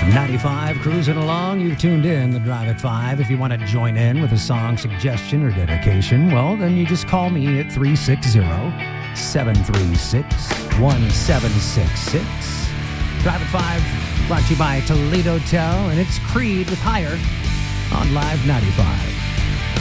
95 cruising along. You've tuned in the Drive at 5. If you want to join in with a song suggestion or dedication, well, then you just call me at 360-736-1766. Drive at 5 brought to you by Toledo Tel, and it's Creed with Higher on Live 95.